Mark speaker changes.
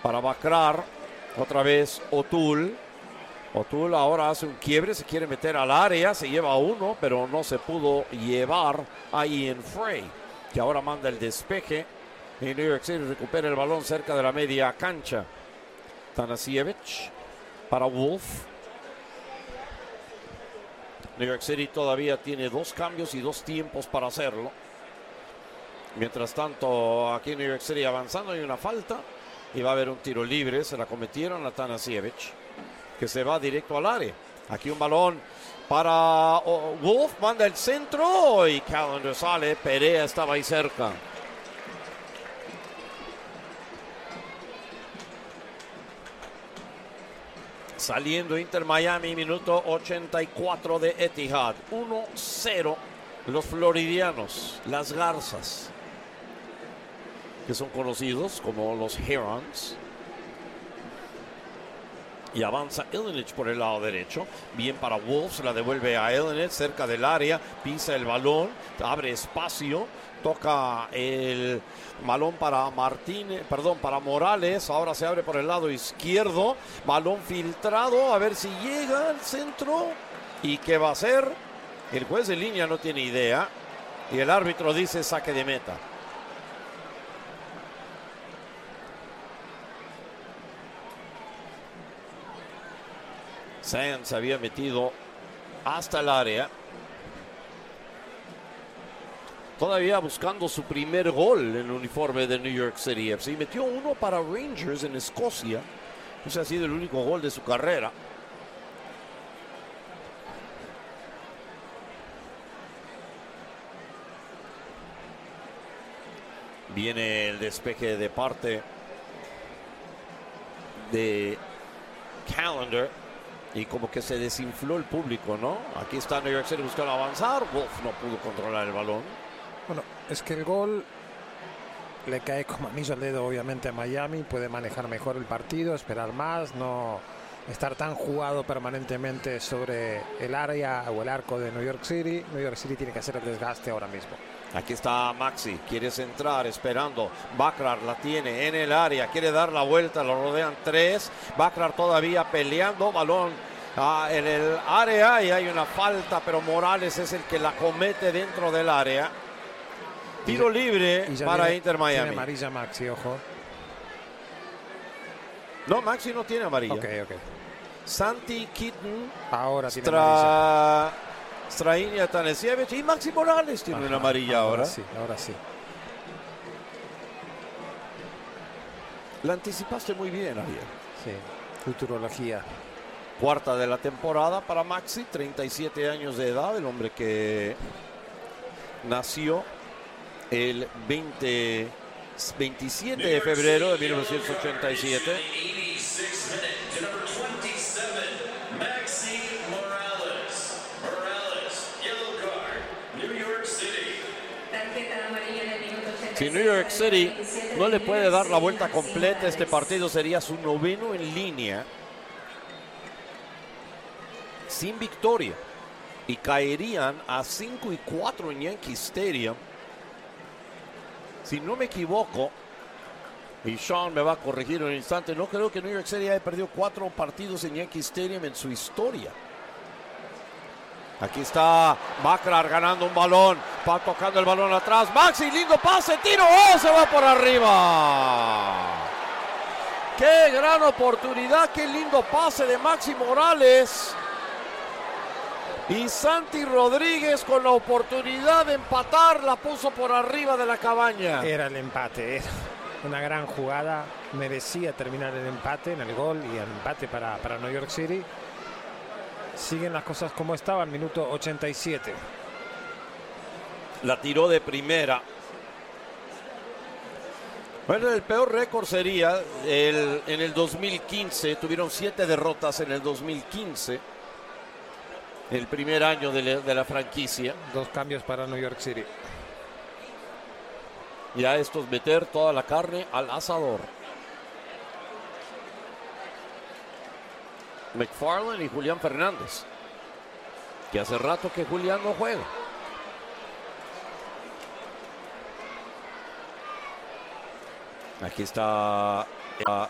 Speaker 1: para Bakrar. Otra vez O'Toole. O'Toole ahora hace un quiebre, se quiere meter al área, se lleva uno, pero no se pudo llevar a Ian Frey, que ahora manda el despeje. Y New York City recupera el balón cerca de la media cancha. Tanasiewicz para Wolf. New York City todavía tiene 2 cambios y 2 tiempos para hacerlo. Mientras tanto, aquí en New York City avanzando, hay una falta y va a haber un tiro libre. Se la cometieron a Tanasiewicz, que se va directo al área. Aquí un balón para Wolf, manda el centro y Callender sale. Perea estaba ahí cerca. Saliendo Inter Miami, minuto 84 de Etihad. 1-0 los floridianos, las Garzas, que son conocidos como los Herons. Y avanza Ilinic por el lado derecho. Bien para Wolf, se la devuelve a Ilinic cerca del área. Pisa el balón, abre espacio. Toca el balón para para Morales. Ahora se abre por el lado izquierdo. Balón filtrado, a ver si llega al centro. ¿Y qué va a hacer? El juez de línea no tiene idea. Y el árbitro dice saque de meta. Sands se había metido hasta el área. Todavía buscando su primer gol en el uniforme de New York City FC. Metió uno para Rangers en Escocia. Ese ha sido el único gol de su carrera. Viene el despeje de parte de Callender. Y como que se desinfló el público, ¿no? Aquí está New York City buscando avanzar. Wolf no pudo controlar el balón.
Speaker 2: Bueno, es que el gol le cae como anillo al dedo, obviamente, a Miami. Puede manejar mejor el partido, esperar más, no estar tan jugado permanentemente sobre el área o el arco de New York City. New York City tiene que hacer el desgaste ahora mismo.
Speaker 1: Aquí está Maxi, quiere centrar, esperando. Bakrar la tiene en el área, quiere dar la vuelta, lo rodean 3. Bakrar todavía peleando, balón en el área y hay una falta, pero Morales es el que la comete dentro del área. Tiro libre para Inter Miami.
Speaker 2: Tiene amarilla Maxi, ojo.
Speaker 1: No, Maxi no tiene amarilla.
Speaker 2: Ok.
Speaker 1: Santi Kitten.
Speaker 2: Ahora tiene amarilla.
Speaker 1: Strainia Tanasiewicz y Maxi Morales tiene una amarilla ahora.
Speaker 2: Ahora sí.
Speaker 1: La anticipaste muy bien, Ariel.
Speaker 2: Sí, futurología.
Speaker 1: 4ª de la temporada para Maxi, 37 años de edad, el hombre que nació el 27 de febrero de 1987. Si New York City no le puede dar la vuelta completa, este partido sería su 9º en línea sin victoria y caerían a 5-4 en Yankee Stadium. Si no me equivoco, y Sean me va a corregir en un instante, no creo que New York City haya perdido 4 partidos en Yankee Stadium en su historia. Aquí está Bakrar ganando un balón, va tocando el balón atrás. Maxi, lindo pase, tiro, se va por arriba. Qué gran oportunidad, qué lindo pase de Maxi Morales. Y Santi Rodríguez con la oportunidad de empatar, la puso por arriba de la cabaña.
Speaker 2: Era el empate, era una gran jugada, merecía terminar el empate en el gol y el empate para New York City. Siguen las cosas como estaban, minuto 87.
Speaker 1: La tiró de primera. Bueno, el peor récord sería en el 2015. Tuvieron 7 derrotas en el 2015. El primer año de la franquicia.
Speaker 2: 2 cambios para New York City.
Speaker 1: Ya esto es meter toda la carne al asador. McFarland y Julián Fernández, que hace rato que Julián no juega. Aquí está